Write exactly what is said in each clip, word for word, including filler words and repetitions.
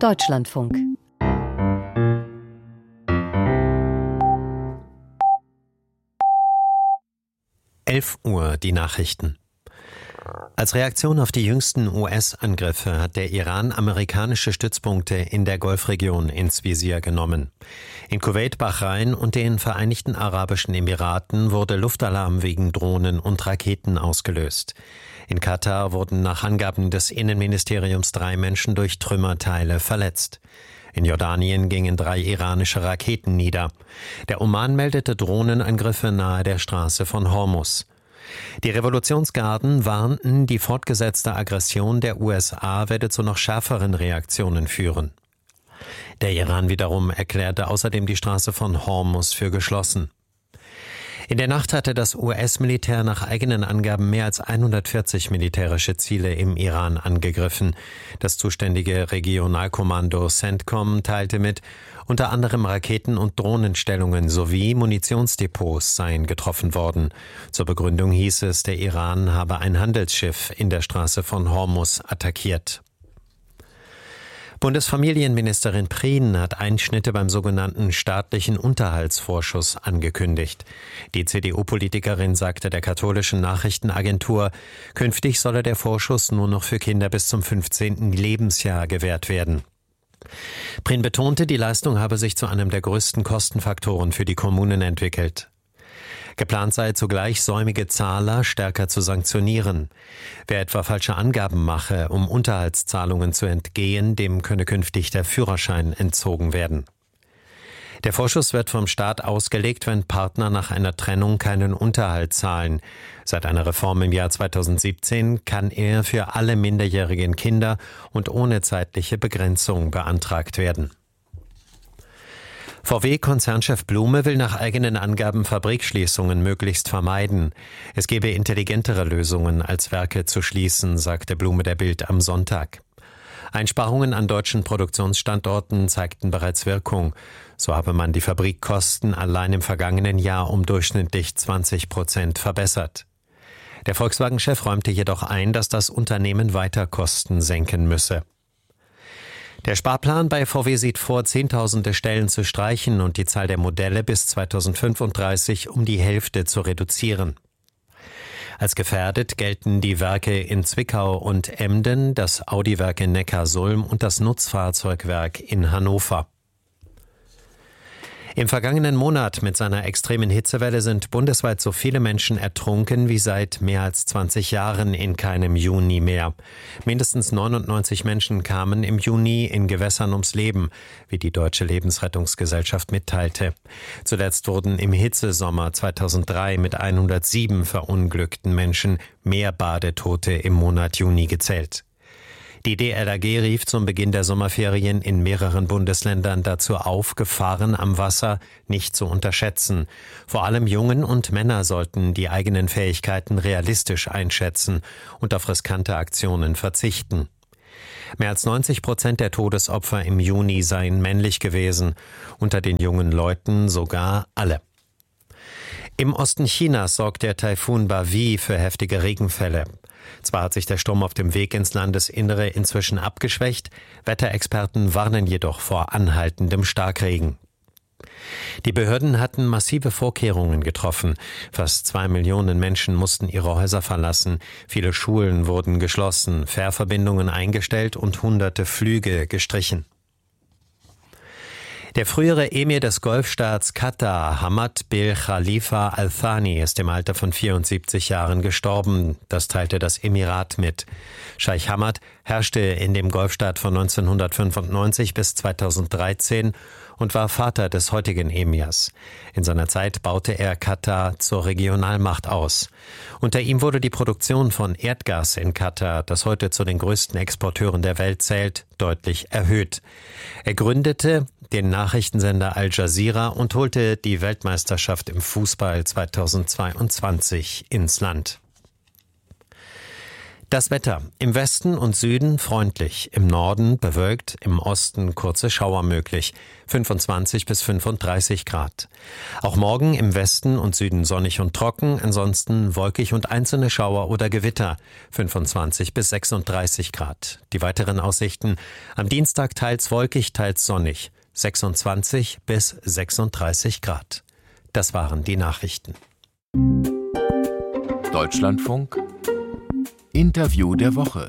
Deutschlandfunk. elf Uhr, die Nachrichten. Als Reaktion auf die jüngsten U S-Angriffe hat der Iran amerikanische Stützpunkte in der Golfregion ins Visier genommen. In Kuwait, Bahrain und den Vereinigten Arabischen Emiraten wurde Luftalarm wegen Drohnen und Raketen ausgelöst. In Katar wurden nach Angaben des Innenministeriums drei Menschen durch Trümmerteile verletzt. In Jordanien gingen drei iranische Raketen nieder. Der Oman meldete Drohnenangriffe nahe der Straße von Hormuz. Die Revolutionsgarden warnten, die fortgesetzte Aggression der U S A werde zu noch schärferen Reaktionen führen. Der Iran wiederum erklärte außerdem die Straße von Hormuz für geschlossen. In der Nacht hatte das U S-Militär nach eigenen Angaben mehr als hundertvierzig militärische Ziele im Iran angegriffen. Das zuständige Regionalkommando CENTCOM teilte mit, unter anderem Raketen- und Drohnenstellungen sowie Munitionsdepots seien getroffen worden. Zur Begründung hieß es, der Iran habe ein Handelsschiff in der Straße von Hormuz attackiert. Bundesfamilienministerin Prien hat Einschnitte beim sogenannten staatlichen Unterhaltsvorschuss angekündigt. Die C D U-Politikerin sagte der katholischen Nachrichtenagentur, künftig solle der Vorschuss nur noch für Kinder bis zum fünfzehnten Lebensjahr gewährt werden. Prien betonte, die Leistung habe sich zu einem der größten Kostenfaktoren für die Kommunen entwickelt. Geplant sei zugleich, säumige Zahler stärker zu sanktionieren. Wer etwa falsche Angaben mache, um Unterhaltszahlungen zu entgehen, dem könne künftig der Führerschein entzogen werden. Der Vorschuss wird vom Staat ausgelegt, wenn Partner nach einer Trennung keinen Unterhalt zahlen. Seit einer Reform im Jahr zweitausendsiebzehn kann er für alle minderjährigen Kinder und ohne zeitliche Begrenzung beantragt werden. V W-Konzernchef Blume will nach eigenen Angaben Fabrikschließungen möglichst vermeiden. Es gebe intelligentere Lösungen, als Werke zu schließen, sagte Blume der Bild am Sonntag. Einsparungen an deutschen Produktionsstandorten zeigten bereits Wirkung. So habe man die Fabrikkosten allein im vergangenen Jahr um durchschnittlich zwanzig Prozent verbessert. Der Volkswagen-Chef räumte jedoch ein, dass das Unternehmen weiter Kosten senken müsse. Der Sparplan bei V W sieht vor, Zehntausende Stellen zu streichen und die Zahl der Modelle bis zweitausendfünfunddreißig um die Hälfte zu reduzieren. Als gefährdet gelten die Werke in Zwickau und Emden, das Audi-Werk in Neckarsulm und das Nutzfahrzeugwerk in Hannover. Im vergangenen Monat mit seiner extremen Hitzewelle sind bundesweit so viele Menschen ertrunken wie seit mehr als zwanzig Jahren in keinem Juni mehr. Mindestens neunundneunzig Menschen kamen im Juni in Gewässern ums Leben, wie die Deutsche Lebensrettungsgesellschaft mitteilte. Zuletzt wurden im Hitzesommer zweitausenddrei mit hundertsieben verunglückten Menschen mehr Badetote im Monat Juni gezählt. Die D L R G rief zum Beginn der Sommerferien in mehreren Bundesländern dazu auf, Gefahren am Wasser nicht zu unterschätzen. Vor allem Jungen und Männer sollten die eigenen Fähigkeiten realistisch einschätzen und auf riskante Aktionen verzichten. Mehr als neunzig Prozent der Todesopfer im Juni seien männlich gewesen, unter den jungen Leuten sogar alle. Im Osten Chinas sorgt der Taifun Bavi für heftige Regenfälle. Zwar hat sich der Sturm auf dem Weg ins Landesinnere inzwischen abgeschwächt, Wetterexperten warnen jedoch vor anhaltendem Starkregen. Die Behörden hatten massive Vorkehrungen getroffen. Fast zwei Millionen Menschen mussten ihre Häuser verlassen. Viele Schulen wurden geschlossen, Fährverbindungen eingestellt und hunderte Flüge gestrichen. Der frühere Emir des Golfstaats Katar, Hamad bin Khalifa Al Thani, ist im Alter von vierundsiebzig Jahren gestorben. Das teilte das Emirat mit. Scheich Hamad herrschte in dem Golfstaat von neunzehnhundertfünfundneunzig bis zweitausenddreizehn und war Vater des heutigen Emirs. In seiner Zeit baute er Katar zur Regionalmacht aus. Unter ihm wurde die Produktion von Erdgas in Katar, das heute zu den größten Exporteuren der Welt zählt, deutlich erhöht. Er gründete den Nachrichtensender Al Jazeera und holte die Weltmeisterschaft im Fußball zweitausendzweiundzwanzig ins Land. Das Wetter. Im Westen und Süden freundlich, im Norden bewölkt, im Osten kurze Schauer möglich. fünfundzwanzig bis fünfunddreißig Grad. Auch morgen im Westen und Süden sonnig und trocken, ansonsten wolkig und einzelne Schauer oder Gewitter. fünfundzwanzig bis sechsunddreißig Grad. Die weiteren Aussichten. Am Dienstag teils wolkig, teils sonnig. sechsundzwanzig bis sechsunddreißig Grad. Das waren die Nachrichten. Deutschlandfunk Interview der Woche.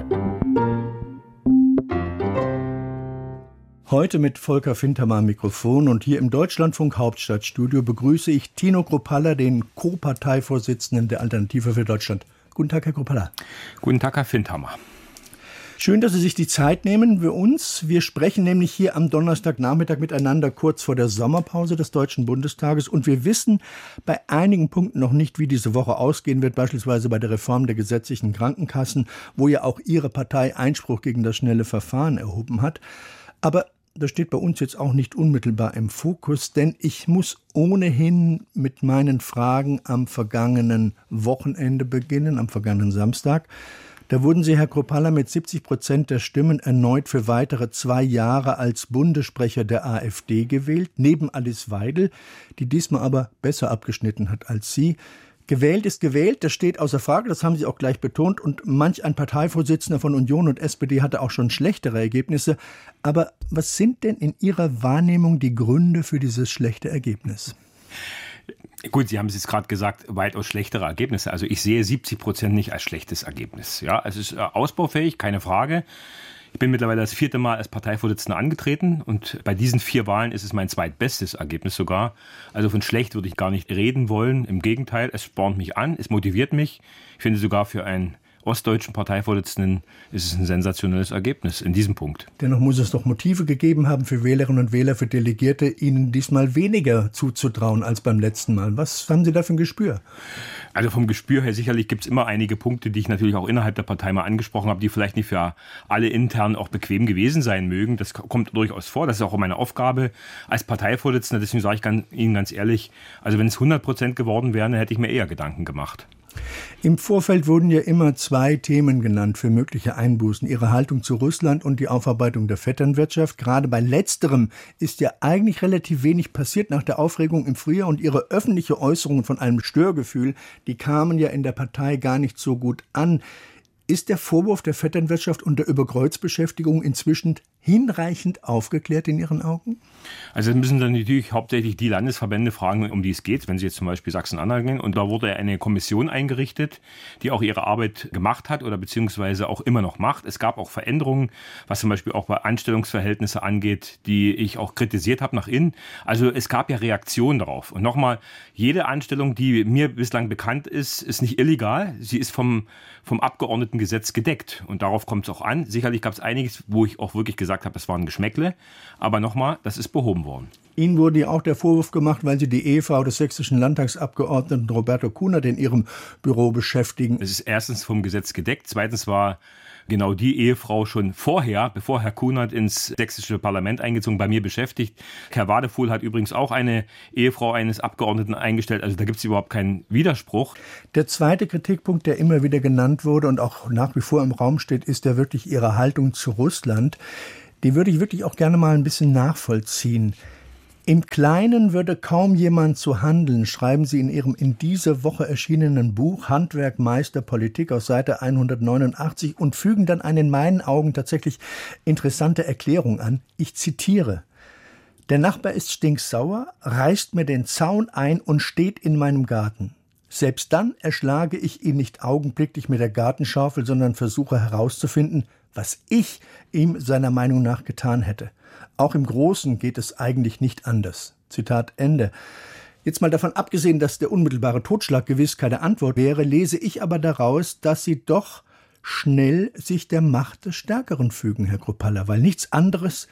Heute mit Volker Fintermer am Mikrofon und hier im Deutschlandfunk Hauptstadtstudio begrüße ich Tino Kruppalla, den Co-Parteivorsitzenden der Alternative für Deutschland. Guten Tag, Herr Kruppalla. Guten Tag, Herr Fintermer. Schön, dass Sie sich die Zeit nehmen für uns. Wir sprechen nämlich hier am Donnerstagnachmittag miteinander kurz vor der Sommerpause des Deutschen Bundestages. Und wir wissen bei einigen Punkten noch nicht, wie diese Woche ausgehen wird, beispielsweise bei der Reform der gesetzlichen Krankenkassen, wo ja auch Ihre Partei Einspruch gegen das schnelle Verfahren erhoben hat. Aber das steht bei uns jetzt auch nicht unmittelbar im Fokus, denn ich muss ohnehin mit meinen Fragen am vergangenen Wochenende beginnen, am vergangenen Samstag. Da wurden Sie, Herr Kruppalla, mit siebzig Prozent der Stimmen erneut für weitere zwei Jahre als Bundessprecher der AfD gewählt, neben Alice Weidel, die diesmal aber besser abgeschnitten hat als Sie. Gewählt ist gewählt, das steht außer Frage, das haben Sie auch gleich betont. Und manch ein Parteivorsitzender von Union und S P D hatte auch schon schlechtere Ergebnisse. Aber was sind denn in Ihrer Wahrnehmung die Gründe für dieses schlechte Ergebnis? Gut, Sie haben es jetzt gerade gesagt, weitaus schlechtere Ergebnisse. Also ich sehe siebzig Prozent nicht als schlechtes Ergebnis. Ja, es ist ausbaufähig, keine Frage. Ich bin mittlerweile das vierte Mal als Parteivorsitzender angetreten und bei diesen vier Wahlen ist es mein zweitbestes Ergebnis sogar. Also von schlecht würde ich gar nicht reden wollen. Im Gegenteil, es spornt mich an, es motiviert mich. Ich finde sogar für einen ostdeutschen Parteivorsitzenden ist es ein sensationelles Ergebnis in diesem Punkt. Dennoch muss es doch Motive gegeben haben für Wählerinnen und Wähler, für Delegierte, Ihnen diesmal weniger zuzutrauen als beim letzten Mal. Was haben Sie da für ein Gespür? Also vom Gespür her sicherlich gibt es immer einige Punkte, die ich natürlich auch innerhalb der Partei mal angesprochen habe, die vielleicht nicht für alle intern auch bequem gewesen sein mögen. Das kommt durchaus vor. Das ist auch meine Aufgabe als Parteivorsitzender. Deswegen sage ich ganz, Ihnen ganz ehrlich, also wenn es hundert Prozent geworden wären, dann hätte ich mir eher Gedanken gemacht. Im Vorfeld wurden ja immer zwei Themen genannt für mögliche Einbußen. Ihre Haltung zu Russland und die Aufarbeitung der Vetternwirtschaft. Gerade bei letzterem ist ja eigentlich relativ wenig passiert nach der Aufregung im Frühjahr. Und Ihre öffentliche Äußerungen von einem Störgefühl, die kamen ja in der Partei gar nicht so gut an. Ist der Vorwurf der Vetternwirtschaft und der Überkreuzbeschäftigung inzwischen hinreichend aufgeklärt in Ihren Augen? Also das müssen dann natürlich hauptsächlich die Landesverbände fragen, um die es geht, wenn Sie jetzt zum Beispiel Sachsen-Anhalt gehen. Und da wurde eine Kommission eingerichtet, die auch ihre Arbeit gemacht hat oder beziehungsweise auch immer noch macht. Es gab auch Veränderungen, was zum Beispiel auch bei Anstellungsverhältnisse angeht, die ich auch kritisiert habe nach innen. Also es gab ja Reaktionen darauf. Und nochmal, jede Anstellung, die mir bislang bekannt ist, ist nicht illegal. Sie ist vom, vom Abgeordnetengesetz gedeckt. Und darauf kommt es auch an. Sicherlich gab es einiges, wo ich auch wirklich gesagt habe, das war ein Geschmäckle. Aber nochmal, das ist behoben worden. Ihnen wurde ja auch der Vorwurf gemacht, weil Sie die Ehefrau des sächsischen Landtagsabgeordneten Roberto Kunert in Ihrem Büro beschäftigen. Es ist erstens vom Gesetz gedeckt. Zweitens war genau die Ehefrau schon vorher, bevor Herr Kunert ins sächsische Parlament eingezogen, bei mir beschäftigt. Herr Wadefuhl hat übrigens auch eine Ehefrau eines Abgeordneten eingestellt. Also da gibt es überhaupt keinen Widerspruch. Der zweite Kritikpunkt, der immer wieder genannt wurde und auch nach wie vor im Raum steht, ist ja wirklich Ihre Haltung zu Russland. Die würde ich wirklich auch gerne mal ein bisschen nachvollziehen. Im Kleinen würde kaum jemand so handeln, schreiben Sie in Ihrem in dieser Woche erschienenen Buch Handwerk, Meister, Politik aus Seite hundertneunundachtzig und fügen dann eine in meinen Augen tatsächlich interessante Erklärung an. Ich zitiere: Der Nachbar ist stinksauer, reißt mir den Zaun ein und steht in meinem Garten. Selbst dann erschlage ich ihn nicht augenblicklich mit der Gartenschaufel, sondern versuche herauszufinden, was ich ihm seiner Meinung nach getan hätte. Auch im Großen geht es eigentlich nicht anders. Zitat Ende. Jetzt mal davon abgesehen, dass der unmittelbare Totschlag gewiss keine Antwort wäre, lese ich aber daraus, dass Sie doch schnell sich der Macht des Stärkeren fügen, Herr Kruppalla, weil nichts anderes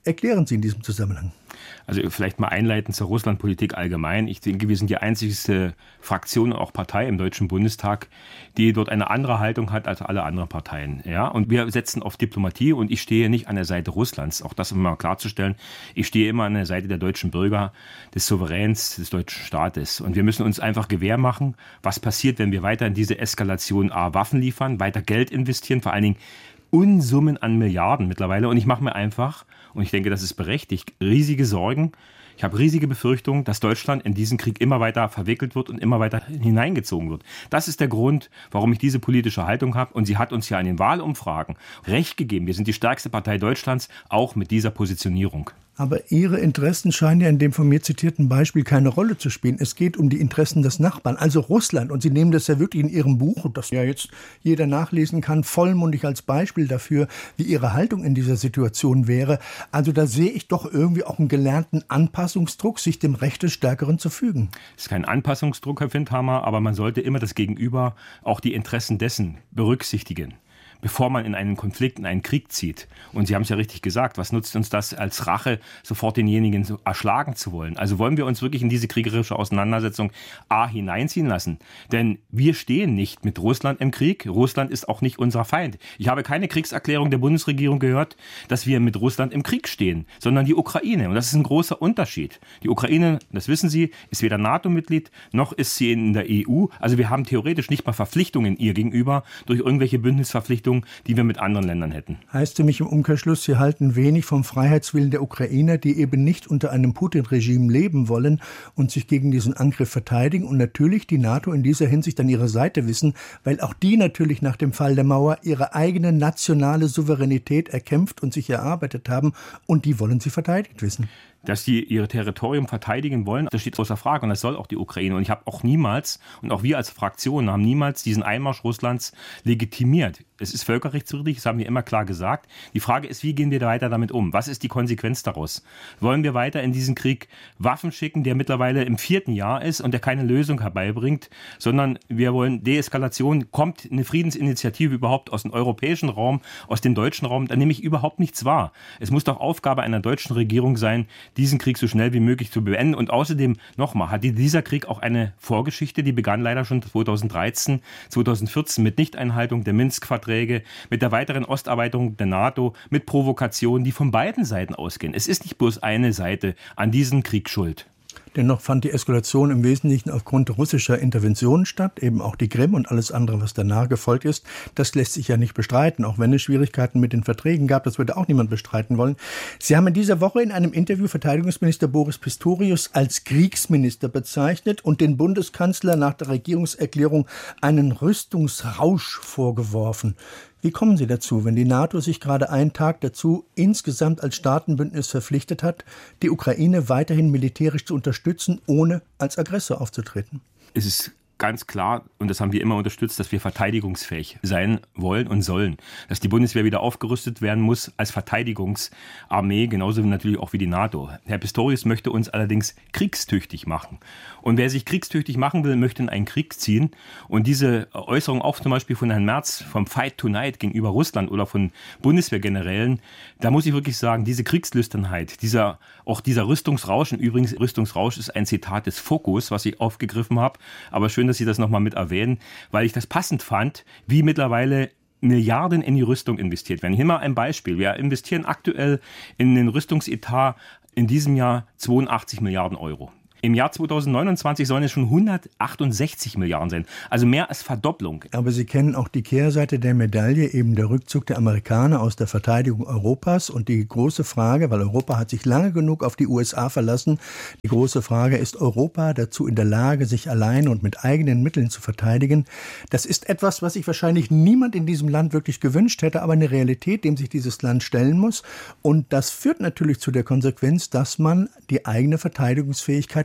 erklären Sie in diesem Zusammenhang? Also vielleicht mal einleitend zur Russlandpolitik allgemein. Ich denke, wir sind die einzigste Fraktion und auch Partei im Deutschen Bundestag, die dort eine andere Haltung hat als alle anderen Parteien. Ja? Und wir setzen auf Diplomatie und ich stehe nicht an der Seite Russlands. Auch das immer klarzustellen. Ich stehe immer an der Seite der deutschen Bürger, des Souveräns, des deutschen Staates. Und wir müssen uns einfach Gewähr machen, was passiert, wenn wir weiter in diese Eskalation A, Waffen liefern, weiter Geld investieren, vor allen Dingen Unsummen an Milliarden mittlerweile. Und ich mache mir einfach, und ich denke, das ist berechtigt, riesige Sorgen. Ich habe riesige Befürchtungen, dass Deutschland in diesen Krieg immer weiter verwickelt wird und immer weiter hineingezogen wird. Das ist der Grund, warum ich diese politische Haltung habe. Und sie hat uns ja in den Wahlumfragen Recht gegeben. Wir sind die stärkste Partei Deutschlands, auch mit dieser Positionierung. Aber Ihre Interessen scheinen ja in dem von mir zitierten Beispiel keine Rolle zu spielen. Es geht um die Interessen des Nachbarn, also Russland. Und Sie nehmen das ja wirklich in Ihrem Buch, das ja jetzt jeder nachlesen kann, vollmundig als Beispiel dafür, wie Ihre Haltung in dieser Situation wäre. Also da sehe ich doch irgendwie auch einen gelernten Anpassungsdruck, sich dem Recht des Stärkeren zu fügen. Es ist kein Anpassungsdruck, Herr Findhammer, aber man sollte immer das Gegenüber, auch die Interessen dessen berücksichtigen, bevor man in einen Konflikt, in einen Krieg zieht. Und Sie haben es ja richtig gesagt, was nutzt uns das als Rache, sofort denjenigen so erschlagen zu wollen? Also wollen wir uns wirklich in diese kriegerische Auseinandersetzung A hineinziehen lassen? Denn wir stehen nicht mit Russland im Krieg. Russland ist auch nicht unser Feind. Ich habe keine Kriegserklärung der Bundesregierung gehört, dass wir mit Russland im Krieg stehen, sondern die Ukraine. Und das ist ein großer Unterschied. Die Ukraine, das wissen Sie, ist weder NATO-Mitglied, noch ist sie in der E U. Also wir haben theoretisch nicht mal Verpflichtungen ihr gegenüber durch irgendwelche Bündnisverpflichtungen, die wir mit anderen Ländern hätten. Heißt für mich im Umkehrschluss, Sie halten wenig vom Freiheitswillen der Ukrainer, die eben nicht unter einem Putin-Regime leben wollen und sich gegen diesen Angriff verteidigen und natürlich die NATO in dieser Hinsicht an ihrer Seite wissen, weil auch die natürlich nach dem Fall der Mauer ihre eigene nationale Souveränität erkämpft und sich erarbeitet haben und die wollen sie verteidigt wissen. Dass sie ihr Territorium verteidigen wollen, das steht außer Frage und das soll auch die Ukraine. Und ich habe auch niemals, und auch wir als Fraktion haben niemals diesen Einmarsch Russlands legitimiert. Es ist völkerrechtswidrig, das haben wir immer klar gesagt. Die Frage ist, wie gehen wir weiter damit um? Was ist die Konsequenz daraus? Wollen wir weiter in diesen Krieg Waffen schicken, der mittlerweile im vierten Jahr ist und der keine Lösung herbeibringt, sondern wir wollen Deeskalation, kommt eine Friedensinitiative überhaupt aus dem europäischen Raum, aus dem deutschen Raum, da nehme ich überhaupt nichts wahr. Es muss doch Aufgabe einer deutschen Regierung sein, diesen Krieg so schnell wie möglich zu beenden. Und außerdem, nochmal, hat dieser Krieg auch eine Vorgeschichte, die begann leider schon zweitausenddreizehn, zweitausendvierzehn mit Nichteinhaltung der Minsk-Verträge, mit der weiteren Osterweiterung der NATO, mit Provokationen, die von beiden Seiten ausgehen. Es ist nicht bloß eine Seite an diesem Krieg schuld. Dennoch fand die Eskalation im Wesentlichen aufgrund russischer Interventionen statt, eben auch die Krim und alles andere, was danach gefolgt ist. Das lässt sich ja nicht bestreiten, auch wenn es Schwierigkeiten mit den Verträgen gab, das würde auch niemand bestreiten wollen. Sie haben in dieser Woche in einem Interview Verteidigungsminister Boris Pistorius als Kriegsminister bezeichnet und den Bundeskanzler nach der Regierungserklärung einen Rüstungsrausch vorgeworfen. Wie kommen Sie dazu, wenn die NATO sich gerade einen Tag dazu insgesamt als Staatenbündnis verpflichtet hat, die Ukraine weiterhin militärisch zu unterstützen, ohne als Aggressor aufzutreten? Es ist ganz klar, und das haben wir immer unterstützt, dass wir verteidigungsfähig sein wollen und sollen. Dass die Bundeswehr wieder aufgerüstet werden muss als Verteidigungsarmee, genauso natürlich auch wie die NATO. Herr Pistorius möchte uns allerdings kriegstüchtig machen. Und wer sich kriegstüchtig machen will, möchte in einen Krieg ziehen. Und diese Äußerung auch zum Beispiel von Herrn Merz vom Fight Tonight gegenüber Russland oder von Bundeswehrgenerälen, da muss ich wirklich sagen, diese Kriegslüsternheit, dieser, auch dieser Rüstungsrausch, und übrigens Rüstungsrausch ist ein Zitat des Fokus, was ich aufgegriffen habe, aber schön, dass Sie das nochmal mit erwähnen, weil ich das passend fand, wie mittlerweile Milliarden in die Rüstung investiert werden. Hier mal ein Beispiel. Wir investieren aktuell in den Rüstungsetat in diesem Jahr zweiundachtzig Milliarden Euro. Im Jahr zweitausendneunundzwanzig sollen es schon hundertachtundsechzig Milliarden sein. Also mehr als Verdopplung. Aber Sie kennen auch die Kehrseite der Medaille, eben der Rückzug der Amerikaner aus der Verteidigung Europas. Und die große Frage, weil Europa hat sich lange genug auf die U S A verlassen, die große Frage, ist Europa dazu in der Lage, sich allein und mit eigenen Mitteln zu verteidigen? Das ist etwas, was sich wahrscheinlich niemand in diesem Land wirklich gewünscht hätte, aber eine Realität, dem sich dieses Land stellen muss. Und das führt natürlich zu der Konsequenz, dass man die eigene Verteidigungsfähigkeit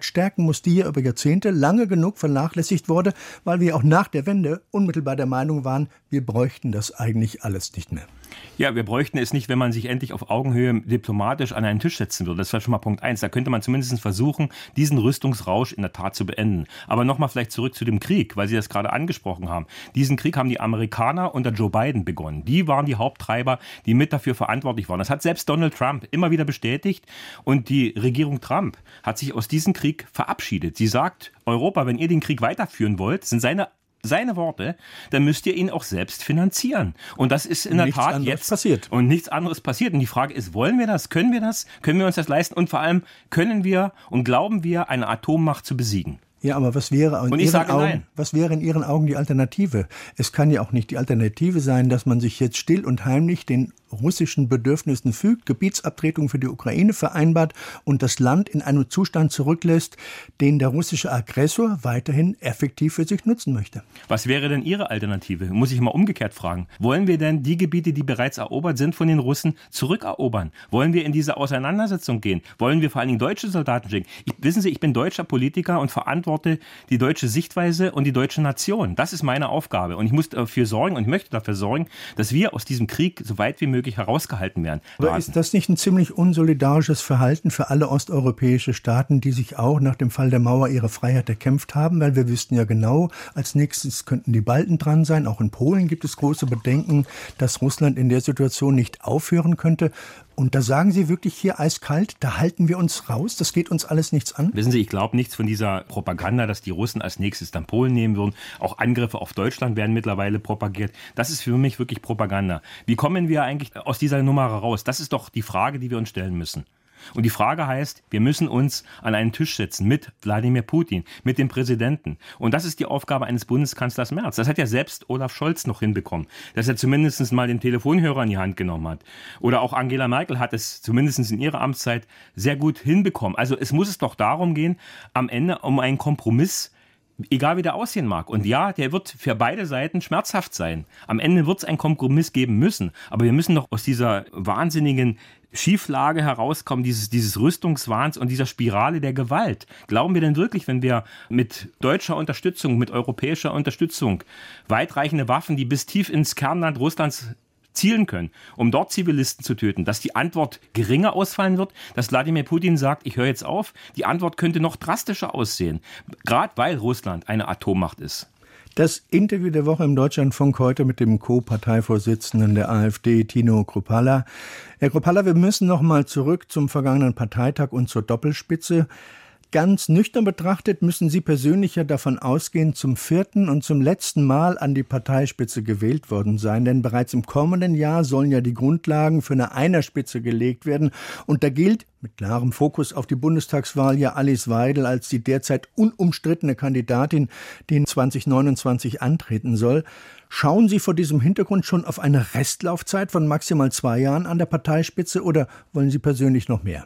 Zusammenarbeit stärken muss, die hier über Jahrzehnte lange genug vernachlässigt wurde, weil wir auch nach der Wende unmittelbar der Meinung waren, wir bräuchten das eigentlich alles nicht mehr. Ja, wir bräuchten es nicht, wenn man sich endlich auf Augenhöhe diplomatisch an einen Tisch setzen würde. Das wäre schon mal Punkt eins. Da könnte man zumindest versuchen, diesen Rüstungsrausch in der Tat zu beenden. Aber nochmal vielleicht zurück zu dem Krieg, weil Sie das gerade angesprochen haben. Diesen Krieg haben die Amerikaner unter Joe Biden begonnen. Die waren die Haupttreiber, die mit dafür verantwortlich waren. Das hat selbst Donald Trump immer wieder bestätigt. Und die Regierung Trump hat sich aus diesem Krieg verabschiedet. Sie sagt, Europa, wenn ihr den Krieg weiterführen wollt, sind seine Seine Worte, dann müsst ihr ihn auch selbst finanzieren. Und das ist in der nichts Tat jetzt passiert. Und nichts anderes passiert. Und die Frage ist, wollen wir das? Können wir das? Können wir uns das leisten? Und vor allem, können wir und glauben wir, eine Atommacht zu besiegen? Ja, aber was wäre, in und ich Ihren sage Augen, nein. was wäre in Ihren Augen die Alternative? Es kann ja auch nicht die Alternative sein, dass man sich jetzt still und heimlich den russischen Bedürfnissen fügt, Gebietsabtretung für die Ukraine vereinbart und das Land in einen Zustand zurücklässt, den der russische Aggressor weiterhin effektiv für sich nutzen möchte. Was wäre denn Ihre Alternative? Muss ich mal umgekehrt fragen. Wollen wir denn die Gebiete, die bereits erobert sind von den Russen, zurückerobern? Wollen wir in diese Auseinandersetzung gehen? Wollen wir vor allen Dingen deutsche Soldaten schicken? Ich, wissen Sie, ich bin deutscher Politiker und verantworte die deutsche Sichtweise und die deutsche Nation. Das ist meine Aufgabe. Und ich muss dafür sorgen und möchte dafür sorgen, dass wir aus diesem Krieg so weit wie möglich herausgehalten werden. Aber ist das nicht ein ziemlich unsolidarisches Verhalten für alle osteuropäische Staaten, die sich auch nach dem Fall der Mauer ihre Freiheit erkämpft haben? Weil wir wüssten ja genau, als nächstes könnten die Balten dran sein. Auch in Polen gibt es große Bedenken, dass Russland in der Situation nicht aufhören könnte. Und da sagen Sie wirklich hier eiskalt, da halten wir uns raus, das geht uns alles nichts an? Wissen Sie, ich glaube nichts von dieser Propaganda, dass die Russen als nächstes dann Polen nehmen würden. Auch Angriffe auf Deutschland werden mittlerweile propagiert. Das ist für mich wirklich Propaganda. Wie kommen wir eigentlich aus dieser Nummer raus? Das ist doch die Frage, die wir uns stellen müssen. Und die Frage heißt, wir müssen uns an einen Tisch setzen mit Wladimir Putin, mit dem Präsidenten. Und das ist die Aufgabe eines Bundeskanzlers Merz. Das hat ja selbst Olaf Scholz noch hinbekommen, dass er zumindest mal den Telefonhörer in die Hand genommen hat. Oder auch Angela Merkel hat es zumindest in ihrer Amtszeit sehr gut hinbekommen. Also es muss es doch darum gehen, am Ende um einen Kompromiss, egal wie der aussehen mag. Und ja, der wird für beide Seiten schmerzhaft sein. Am Ende wird es einen Kompromiss geben müssen. Aber wir müssen doch aus dieser wahnsinnigen Schieflage herauskommen, dieses, dieses Rüstungswahns und dieser Spirale der Gewalt. Glauben wir denn wirklich, wenn wir mit deutscher Unterstützung, mit europäischer Unterstützung weitreichende Waffen, die bis tief ins Kernland Russlands zielen können, um dort Zivilisten zu töten, dass die Antwort geringer ausfallen wird, dass Wladimir Putin sagt, ich höre jetzt auf? Die Antwort könnte noch drastischer aussehen, gerade weil Russland eine Atommacht ist. Das Interview der Woche im Deutschlandfunk heute mit dem Co-Parteivorsitzenden der AfD, Tino Kruppalla. Herr Kruppalla, wir müssen noch mal zurück zum vergangenen Parteitag und zur Doppelspitze. Ganz nüchtern betrachtet müssen Sie persönlich ja davon ausgehen, zum vierten und zum letzten Mal an die Parteispitze gewählt worden sein. Denn bereits im kommenden Jahr sollen ja die Grundlagen für eine Einerspitze gelegt werden. Und da gilt mit klarem Fokus auf die Bundestagswahl ja Alice Weidel als die derzeit unumstrittene Kandidatin, die zwanzig neunundzwanzig antreten soll. Schauen Sie vor diesem Hintergrund schon auf eine Restlaufzeit von maximal zwei Jahren an der Parteispitze oder wollen Sie persönlich noch mehr?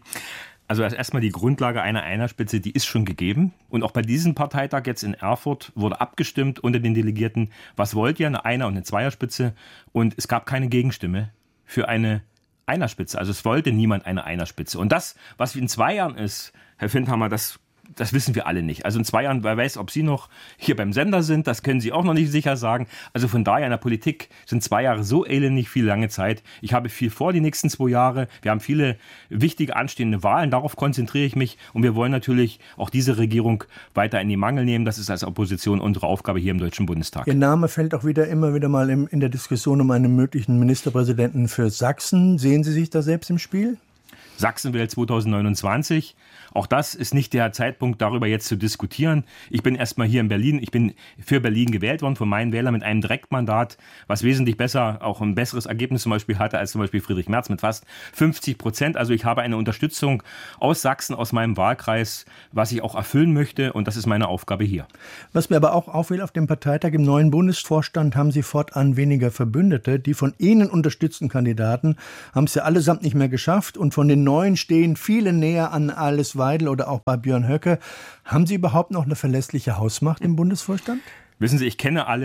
Also erstmal die Grundlage einer Einerspitze, die ist schon gegeben. Und auch bei diesem Parteitag jetzt in Erfurt wurde abgestimmt unter den Delegierten, was wollt ihr, eine Einer- und eine Zweierspitze. Und es gab keine Gegenstimme für eine Einerspitze. Also es wollte niemand eine Einerspitze. Und das, was in zwei Jahren ist, Herr Findhammer, das Das wissen wir alle nicht. Also in zwei Jahren, wer weiß, ob Sie noch hier beim Sender sind, das können Sie auch noch nicht sicher sagen. Also von daher in der Politik sind zwei Jahre so elendig viel lange Zeit. Ich habe viel vor die nächsten zwei Jahre. Wir haben viele wichtige anstehende Wahlen. Darauf konzentriere ich mich. Und wir wollen natürlich auch diese Regierung weiter in die Mangel nehmen. Das ist als Opposition unsere Aufgabe hier im Deutschen Bundestag. Ihr Name fällt auch wieder immer wieder mal in der Diskussion um einen möglichen Ministerpräsidenten für Sachsen. Sehen Sie sich da selbst im Spiel? Sachsen wählt zwanzig neunundzwanzig. Auch das ist nicht der Zeitpunkt, darüber jetzt zu diskutieren. Ich bin erstmal hier in Berlin. Ich bin für Berlin gewählt worden von meinen Wählern mit einem Direktmandat, was wesentlich besser, auch ein besseres Ergebnis zum Beispiel hatte als zum Beispiel Friedrich Merz mit fast fünfzig Prozent. Also ich habe eine Unterstützung aus Sachsen, aus meinem Wahlkreis, was ich auch erfüllen möchte. Und das ist meine Aufgabe hier. Was mir aber auch auffällt auf dem Parteitag im neuen Bundesvorstand, haben Sie fortan weniger Verbündete. Die von Ihnen unterstützten Kandidaten haben es ja allesamt nicht mehr geschafft. Und von den Neuen stehen viele näher an Alice Weidel oder auch bei Björn Höcke. Haben Sie überhaupt noch eine verlässliche Hausmacht im Bundesvorstand? Wissen Sie, ich kenne alle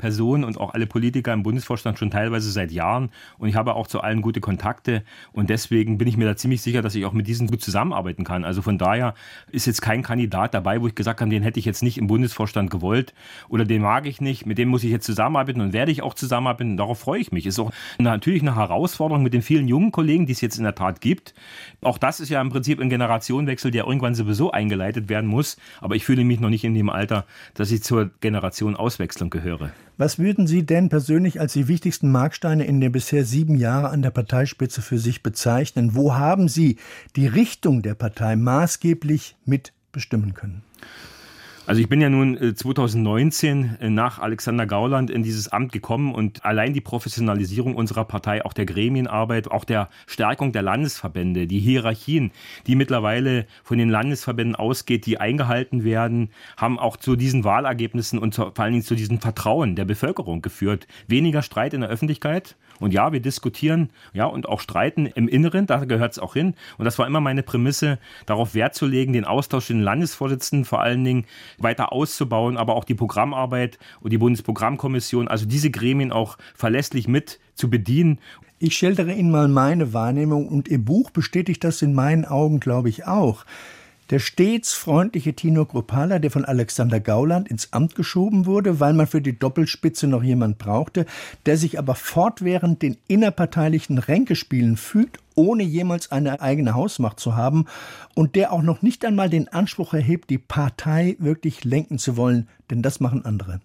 Personen und auch alle Politiker im Bundesvorstand schon teilweise seit Jahren. Und ich habe auch zu allen gute Kontakte. Und deswegen bin ich mir da ziemlich sicher, dass ich auch mit diesen gut zusammenarbeiten kann. Also von daher ist jetzt kein Kandidat dabei, wo ich gesagt habe, den hätte ich jetzt nicht im Bundesvorstand gewollt oder den mag ich nicht. Mit dem muss ich jetzt zusammenarbeiten und werde ich auch zusammenarbeiten. Und darauf freue ich mich. Ist auch natürlich eine Herausforderung mit den vielen jungen Kollegen, die es jetzt in der Tat gibt. Auch das ist ja im Prinzip ein Generationenwechsel, der irgendwann sowieso eingeleitet werden muss. Aber ich fühle mich noch nicht in dem Alter, dass ich zur Generation Auswechslung gehöre. Was würden Sie denn persönlich als die wichtigsten Marksteine in den bisher sieben Jahren an der Parteispitze für sich bezeichnen? Wo haben Sie die Richtung der Partei maßgeblich mitbestimmen können? Also ich bin ja nun zweitausendneunzehn nach Alexander Gauland in dieses Amt gekommen und allein die Professionalisierung unserer Partei, auch der Gremienarbeit, auch der Stärkung der Landesverbände, die Hierarchien, die mittlerweile von den Landesverbänden ausgeht, die eingehalten werden, haben auch zu diesen Wahlergebnissen und zu, vor allen Dingen zu diesem Vertrauen der Bevölkerung geführt. Weniger Streit in der Öffentlichkeit. Und ja, wir diskutieren, ja, und auch streiten im Inneren, da gehört es auch hin. Und das war immer meine Prämisse, darauf Wert zu legen, den Austausch in den Landesvorsitzenden vor allen Dingen weiter auszubauen, aber auch die Programmarbeit und die Bundesprogrammkommission, also diese Gremien auch verlässlich mit zu bedienen. Ich schildere Ihnen mal meine Wahrnehmung und Ihr Buch bestätigt das in meinen Augen, glaube ich, auch. Der stets freundliche Tino Kruppalla, der von Alexander Gauland ins Amt geschoben wurde, weil man für die Doppelspitze noch jemand brauchte, der sich aber fortwährend den innerparteilichen Ränkespielen fügt, ohne jemals eine eigene Hausmacht zu haben und der auch noch nicht einmal den Anspruch erhebt, die Partei wirklich lenken zu wollen, denn das machen andere.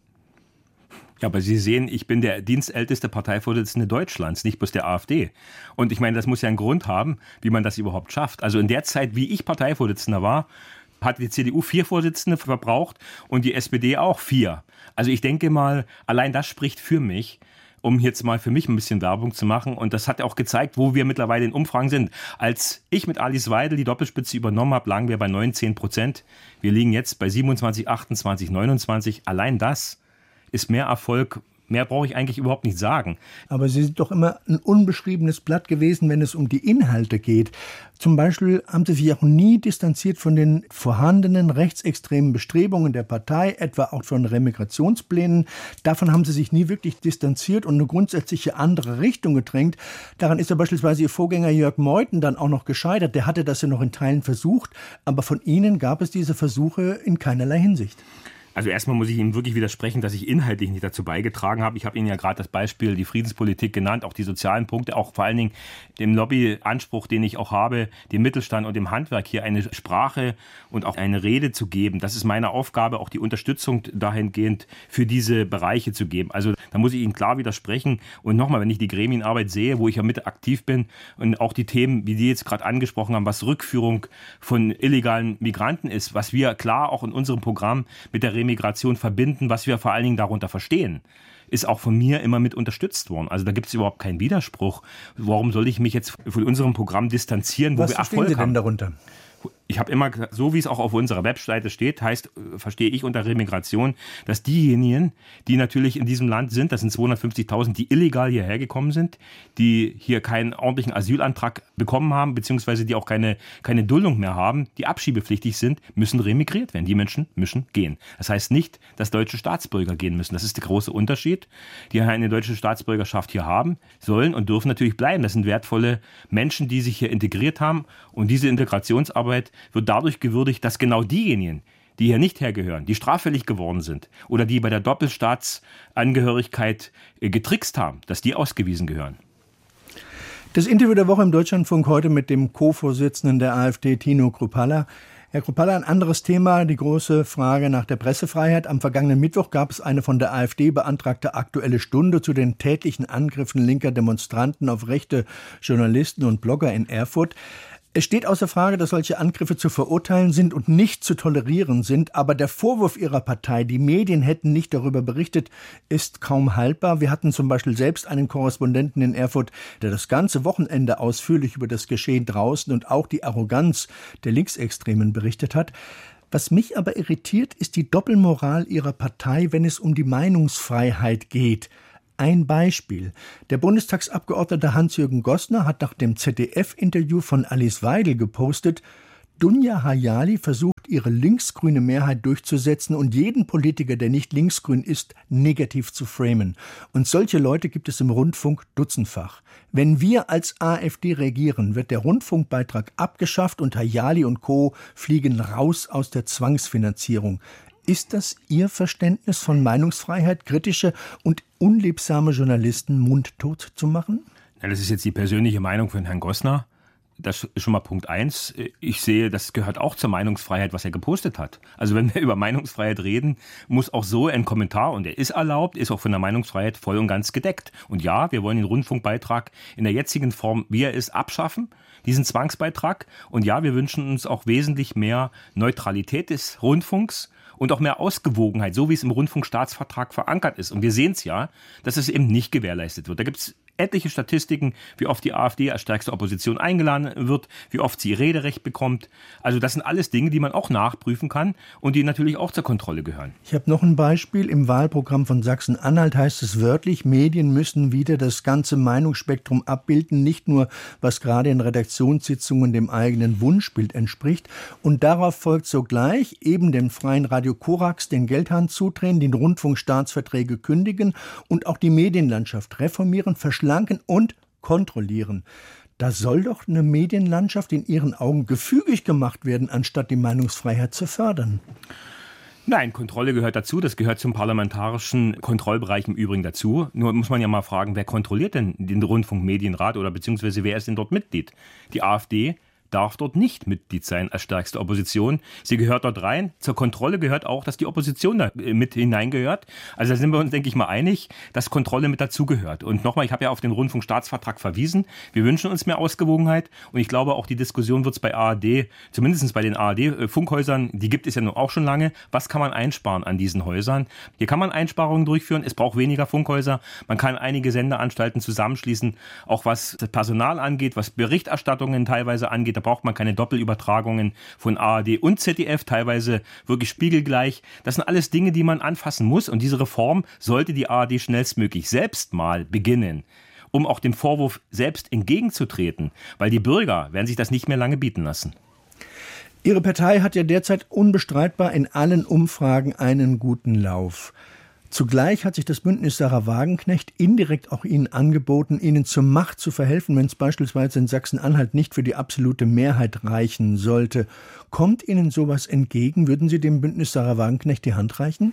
Ja, aber Sie sehen, ich bin der dienstälteste Parteivorsitzende Deutschlands, nicht bloß der AfD. Und ich meine, das muss ja einen Grund haben, wie man das überhaupt schafft. Also in der Zeit, wie ich Parteivorsitzender war, hat die C D U vier Vorsitzende verbraucht und die S P D auch vier. Also ich denke mal, allein das spricht für mich, um jetzt mal für mich ein bisschen Werbung zu machen. Und das hat ja auch gezeigt, wo wir mittlerweile in Umfragen sind. Als ich mit Alice Weidel die Doppelspitze übernommen habe, lagen wir bei neunzehn Prozent. Wir liegen jetzt bei siebenundzwanzig, achtundzwanzig, neunundzwanzig. Allein das ist mehr Erfolg. Mehr brauche ich eigentlich überhaupt nicht sagen. Aber Sie sind doch immer ein unbeschriebenes Blatt gewesen, wenn es um die Inhalte geht. Zum Beispiel haben Sie sich auch nie distanziert von den vorhandenen rechtsextremen Bestrebungen der Partei, etwa auch von Remigrationsplänen. Davon haben Sie sich nie wirklich distanziert und eine grundsätzliche andere Richtung gedrängt. Daran ist ja beispielsweise Ihr Vorgänger Jörg Meuthen dann auch noch gescheitert. Der hatte das ja noch in Teilen versucht, aber von Ihnen gab es diese Versuche in keinerlei Hinsicht. Also erstmal muss ich Ihnen wirklich widersprechen, dass ich inhaltlich nicht dazu beigetragen habe. Ich habe Ihnen ja gerade das Beispiel, die Friedenspolitik genannt, auch die sozialen Punkte, auch vor allen Dingen dem Lobbyanspruch, den ich auch habe, dem Mittelstand und dem Handwerk hier eine Sprache und auch eine Rede zu geben. Das ist meine Aufgabe, auch die Unterstützung dahingehend für diese Bereiche zu geben. Also da muss ich Ihnen klar widersprechen. Und nochmal, wenn ich die Gremienarbeit sehe, wo ich ja mit aktiv bin und auch die Themen, wie die jetzt gerade angesprochen haben, was Rückführung von illegalen Migranten ist, was wir klar auch in unserem Programm mit der Migration verbinden, was wir vor allen Dingen darunter verstehen, ist auch von mir immer mit unterstützt worden. Also da gibt es überhaupt keinen Widerspruch. Warum soll ich mich jetzt von unserem Programm distanzieren, wo was wir Erfolg haben? Was verstehen Sie denn darunter? Ich habe immer gesagt, so wie es auch auf unserer Webseite steht, heißt, verstehe ich unter Remigration, dass diejenigen, die natürlich in diesem Land sind, das sind zweihundertfünfzigtausend, die illegal hierher gekommen sind, die hier keinen ordentlichen Asylantrag bekommen haben, beziehungsweise die auch keine, keine Duldung mehr haben, die abschiebepflichtig sind, müssen remigriert werden. Die Menschen müssen gehen. Das heißt nicht, dass deutsche Staatsbürger gehen müssen. Das ist der große Unterschied. Die eine deutsche Staatsbürgerschaft hier haben, sollen und dürfen natürlich bleiben. Das sind wertvolle Menschen, die sich hier integriert haben. Und diese Integrationsarbeit wird dadurch gewürdigt, dass genau diejenigen, die hier nicht hergehören, die straffällig geworden sind oder die bei der Doppelstaatsangehörigkeit getrickst haben, dass die ausgewiesen gehören. Das Interview der Woche im Deutschlandfunk heute mit dem Co-Vorsitzenden der AfD, Tino Kruppalla. Herr Kruppalla, ein anderes Thema, die große Frage nach der Pressefreiheit. Am vergangenen Mittwoch gab es eine von der AfD beantragte Aktuelle Stunde zu den tätlichen Angriffen linker Demonstranten auf rechte Journalisten und Blogger in Erfurt. Es steht außer Frage, dass solche Angriffe zu verurteilen sind und nicht zu tolerieren sind. Aber der Vorwurf Ihrer Partei, die Medien hätten nicht darüber berichtet, ist kaum haltbar. Wir hatten zum Beispiel selbst einen Korrespondenten in Erfurt, der das ganze Wochenende ausführlich über das Geschehen draußen und auch die Arroganz der Linksextremen berichtet hat. Was mich aber irritiert, ist die Doppelmoral Ihrer Partei, wenn es um die Meinungsfreiheit geht. Ein Beispiel. Der Bundestagsabgeordnete Hans-Jürgen Gossner hat nach dem Z D F-Interview von Alice Weidel gepostet, Dunja Hayali versucht versucht, ihre linksgrüne Mehrheit durchzusetzen und jeden Politiker, der nicht linksgrün ist, negativ zu framen. Und solche Leute gibt es im Rundfunk dutzendfach. Wenn wir als AfD regieren, wird der Rundfunkbeitrag abgeschafft und Hayali und Co. fliegen raus aus der Zwangsfinanzierung. Ist das Ihr Verständnis von Meinungsfreiheit, kritische und unliebsame Journalisten mundtot zu machen? Ja, das ist jetzt die persönliche Meinung von Herrn Gossner. Das ist schon mal Punkt eins. Ich sehe, das gehört auch zur Meinungsfreiheit, was er gepostet hat. Also wenn wir über Meinungsfreiheit reden, muss auch so ein Kommentar, und der ist erlaubt, ist auch von der Meinungsfreiheit voll und ganz gedeckt. Und ja, wir wollen den Rundfunkbeitrag in der jetzigen Form, wie er ist, abschaffen, diesen Zwangsbeitrag. Und ja, wir wünschen uns auch wesentlich mehr Neutralität des Rundfunks und auch mehr Ausgewogenheit, so wie es im Rundfunkstaatsvertrag verankert ist. Und wir sehen es ja, dass es eben nicht gewährleistet wird. Da gibt es etliche Statistiken, wie oft die AfD als stärkste Opposition eingeladen wird, wie oft sie Rederecht bekommt. Also das sind alles Dinge, die man auch nachprüfen kann und die natürlich auch zur Kontrolle gehören. Ich habe noch ein Beispiel. Im Wahlprogramm von Sachsen-Anhalt heißt es wörtlich, Medien müssen wieder das ganze Meinungsspektrum abbilden, nicht nur, was gerade in Redaktionssitzungen dem eigenen Wunschbild entspricht. Und darauf folgt sogleich eben dem freien Radio Korax den Geldhahn zudrehen, den Rundfunkstaatsverträge kündigen und auch die Medienlandschaft reformieren, verschlanken und kontrollieren. Da soll doch eine Medienlandschaft in Ihren Augen gefügig gemacht werden, anstatt die Meinungsfreiheit zu fördern. Nein, Kontrolle gehört dazu. Das gehört zum parlamentarischen Kontrollbereich im Übrigen dazu. Nur muss man ja mal fragen, wer kontrolliert denn den Rundfunkmedienrat oder beziehungsweise wer ist denn dort Mitglied? Die AfD darf dort nicht Mitglied sein als stärkste Opposition. Sie gehört dort rein. Zur Kontrolle gehört auch, dass die Opposition da mit hineingehört. Also da sind wir uns, denke ich mal, einig, dass Kontrolle mit dazugehört. Und nochmal, ich habe ja auf den Rundfunkstaatsvertrag verwiesen. Wir wünschen uns mehr Ausgewogenheit. Und ich glaube, auch die Diskussion wird es bei A R D, zumindest bei den A R D-Funkhäusern, die gibt es ja nun auch schon lange. Was kann man einsparen an diesen Häusern? Hier kann man Einsparungen durchführen. Es braucht weniger Funkhäuser. Man kann einige Sendeanstalten zusammenschließen, auch was das Personal angeht, was Berichterstattungen teilweise angeht. Da braucht man keine Doppelübertragungen von A R D und Z D F, teilweise wirklich spiegelgleich. Das sind alles Dinge, die man anfassen muss. Und diese Reform sollte die A R D schnellstmöglich selbst mal beginnen, um auch dem Vorwurf selbst entgegenzutreten. Weil die Bürger werden sich das nicht mehr lange bieten lassen. Ihre Partei hat ja derzeit unbestreitbar in allen Umfragen einen guten Lauf. Zugleich hat sich das Bündnis Sarah Wagenknecht indirekt auch Ihnen angeboten, Ihnen zur Macht zu verhelfen, wenn es beispielsweise in Sachsen-Anhalt nicht für die absolute Mehrheit reichen sollte. Kommt Ihnen sowas entgegen? Würden Sie dem Bündnis Sarah Wagenknecht die Hand reichen?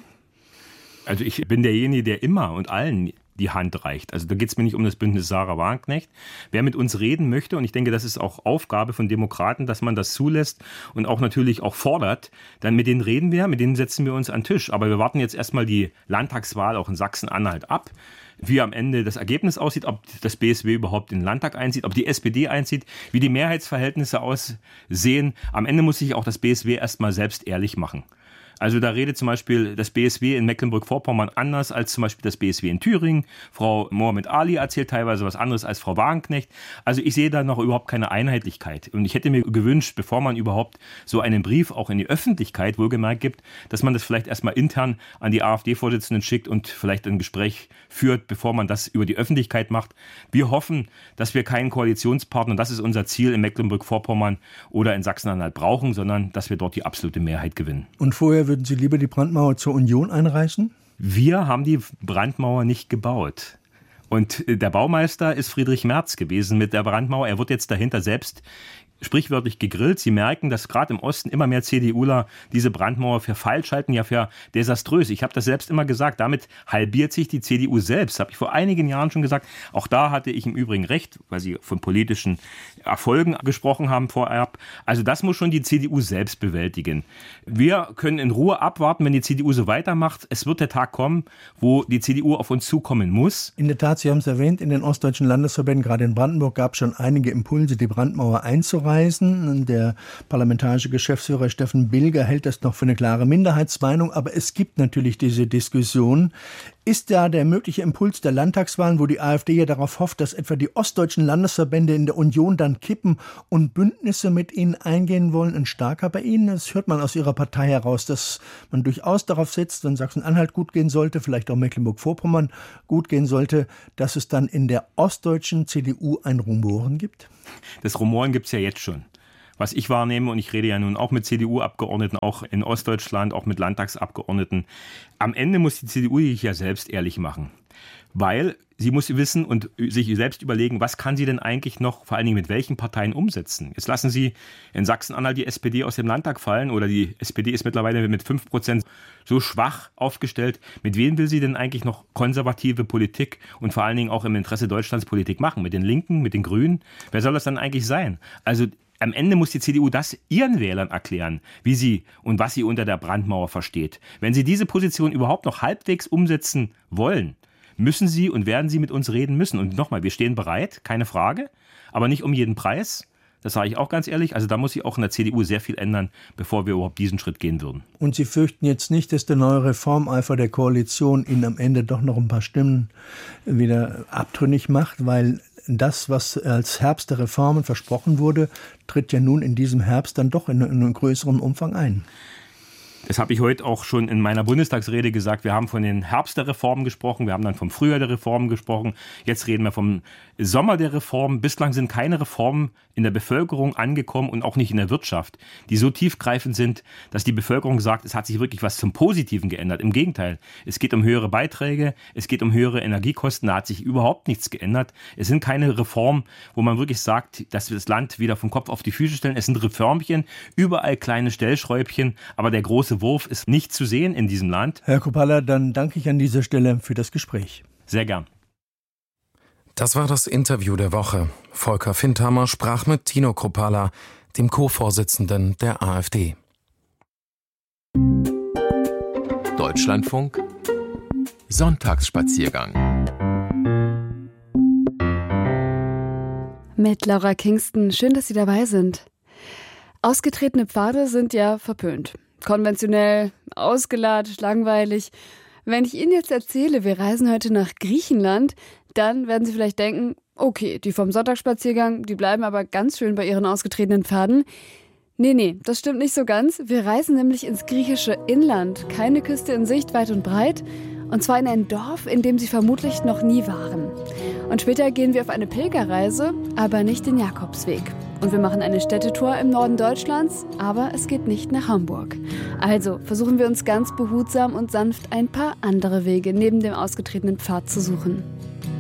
Also ich bin derjenige, der immer und allen die Hand reicht. Also da geht es mir nicht um das Bündnis Sarah Wagenknecht. Wer mit uns reden möchte, und ich denke, das ist auch Aufgabe von Demokraten, dass man das zulässt und auch natürlich auch fordert, dann mit denen reden wir, mit denen setzen wir uns an den Tisch. Aber wir warten jetzt erstmal die Landtagswahl auch in Sachsen-Anhalt ab, wie am Ende das Ergebnis aussieht, ob das B S W überhaupt in den Landtag einzieht, ob die S P D einzieht, wie die Mehrheitsverhältnisse aussehen. Am Ende muss sich auch das B S W erstmal selbst ehrlich machen. Also da redet zum Beispiel das B S W in Mecklenburg-Vorpommern anders als zum Beispiel das B S W in Thüringen. Frau Mohamed Ali erzählt teilweise was anderes als Frau Wagenknecht. Also ich sehe da noch überhaupt keine Einheitlichkeit. Und ich hätte mir gewünscht, bevor man überhaupt so einen Brief auch in die Öffentlichkeit wohlgemerkt gibt, dass man das vielleicht erstmal intern an die AfD-Vorsitzenden schickt und vielleicht ein Gespräch führt, bevor man das über die Öffentlichkeit macht. Wir hoffen, dass wir keinen Koalitionspartner, das ist unser Ziel in Mecklenburg-Vorpommern oder in Sachsen-Anhalt brauchen, sondern dass wir dort die absolute Mehrheit gewinnen. Und vorher würden Sie lieber die Brandmauer zur Union einreißen? Wir haben die Brandmauer nicht gebaut. Und der Baumeister ist Friedrich Merz gewesen mit der Brandmauer. Er wird jetzt dahinter selbst sprichwörtlich gegrillt. Sie merken, dass gerade im Osten immer mehr CDUler diese Brandmauer für falsch halten, ja für desaströs. Ich habe das selbst immer gesagt, damit halbiert sich die C D U selbst. Habe ich vor einigen Jahren schon gesagt. Auch da hatte ich im Übrigen recht, weil Sie von politischen Erfolgen gesprochen haben vorab. Also das muss schon die C D U selbst bewältigen. Wir können in Ruhe abwarten, wenn die C D U so weitermacht. Es wird der Tag kommen, wo die C D U auf uns zukommen muss. In der Tat, Sie haben es erwähnt, in den ostdeutschen Landesverbänden, gerade in Brandenburg, gab es schon einige Impulse, die Brandmauer einzureißen. Der parlamentarische Geschäftsführer Steffen Bilger hält das noch für eine klare Minderheitsmeinung, aber es gibt natürlich diese Diskussion. Ist da der mögliche Impuls der Landtagswahlen, wo die AfD ja darauf hofft, dass etwa die ostdeutschen Landesverbände in der Union dann kippen und Bündnisse mit ihnen eingehen wollen, ein starker bei Ihnen? Das hört man aus Ihrer Partei heraus, dass man durchaus darauf setzt, wenn Sachsen-Anhalt gut gehen sollte, vielleicht auch Mecklenburg-Vorpommern gut gehen sollte, dass es dann in der ostdeutschen C D U ein Rumoren gibt? Das Rumoren gibt es ja jetzt schon. was ich wahrnehme, und ich rede ja nun auch mit C D U-Abgeordneten, auch in Ostdeutschland, auch mit Landtagsabgeordneten, am Ende muss die C D U sich ja selbst ehrlich machen. Weil sie muss wissen und sich selbst überlegen, was kann sie denn eigentlich noch, vor allen Dingen mit welchen Parteien umsetzen. Jetzt lassen Sie in Sachsen-Anhalt die S P D aus dem Landtag fallen, oder die S P D ist mittlerweile mit fünf Prozent so schwach aufgestellt. Mit wem will sie denn eigentlich noch konservative Politik und vor allen Dingen auch im Interesse Deutschlands Politik machen? Mit den Linken, mit den Grünen? Wer soll das dann eigentlich sein? Also am Ende muss die C D U das ihren Wählern erklären, wie sie und was sie unter der Brandmauer versteht. Wenn sie diese Position überhaupt noch halbwegs umsetzen wollen, müssen sie und werden sie mit uns reden müssen. Und nochmal, wir stehen bereit, keine Frage, aber nicht um jeden Preis. Das sage ich auch ganz ehrlich. Also da muss sich auch in der C D U sehr viel ändern, bevor wir überhaupt diesen Schritt gehen würden. Und Sie fürchten jetzt nicht, dass der neue Reformeifer der Koalition Ihnen am Ende doch noch ein paar Stimmen wieder abtrünnig macht, weil das, was als Herbst der Reformen versprochen wurde, tritt ja nun in diesem Herbst dann doch in einem größeren Umfang ein. Das habe ich heute auch schon in meiner Bundestagsrede gesagt. Wir haben von den Herbst der Reformen gesprochen, wir haben dann vom Frühjahr der Reformen gesprochen. Jetzt reden wir vom Sommer der Reformen. Bislang sind keine Reformen in der Bevölkerung angekommen und auch nicht in der Wirtschaft, die so tiefgreifend sind, dass die Bevölkerung sagt, es hat sich wirklich was zum Positiven geändert. Im Gegenteil, es geht um höhere Beiträge, es geht um höhere Energiekosten, da hat sich überhaupt nichts geändert. Es sind keine Reformen, wo man wirklich sagt, dass wir das Land wieder vom Kopf auf die Füße stellen. Es sind Reformchen, überall kleine Stellschräubchen, aber der große Wurf ist nicht zu sehen in diesem Land. Herr Kruppalla, dann danke ich an dieser Stelle für das Gespräch. Sehr gern. Das war das Interview der Woche. Volker Findhammer sprach mit Tino Kruppalla, dem Co-Vorsitzenden der AfD. Deutschlandfunk Sonntagsspaziergang mit Laura Kingston. Schön, dass Sie dabei sind. Ausgetretene Pfade sind ja verpönt. Konventionell, ausgelatscht, langweilig. Wenn ich Ihnen jetzt erzähle, wir reisen heute nach Griechenland, dann werden Sie vielleicht denken, okay, die vom Sonntagsspaziergang, die bleiben aber ganz schön bei ihren ausgetretenen Pfaden. Nee, nee, das stimmt nicht so ganz. Wir reisen nämlich ins griechische Inland. Keine Küste in Sicht, weit und breit. Und zwar in ein Dorf, in dem Sie vermutlich noch nie waren. Und später gehen wir auf eine Pilgerreise, aber nicht den Jakobsweg. Und wir machen eine Städtetour im Norden Deutschlands, aber es geht nicht nach Hamburg. Also versuchen wir uns ganz behutsam und sanft ein paar andere Wege neben dem ausgetretenen Pfad zu suchen.